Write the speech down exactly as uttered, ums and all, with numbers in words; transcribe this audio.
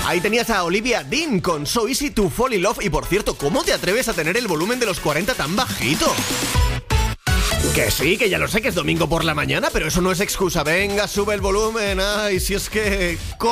Ahí tenías a Olivia Dean con So Easy to Fall in Love. Y por cierto, ¿cómo te atreves a tener el volumen de los cuarenta tan bajito? Que sí, que ya lo sé que es domingo por la mañana, pero eso no es excusa. Venga, sube el volumen. Ay, si es que...